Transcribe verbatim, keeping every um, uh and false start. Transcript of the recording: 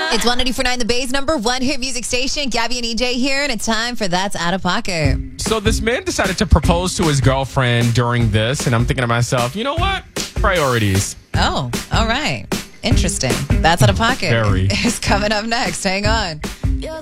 It's one eighty-four point nine The Bay's number one hit music station. Gabby and E J here, and it's time for That's Out of Pocket. So this man decided to propose to his girlfriend during this, and I'm thinking to myself, you know what? Priorities. Oh, all right. Interesting. That's Out of Pocket. Very. It's coming up next. Hang on.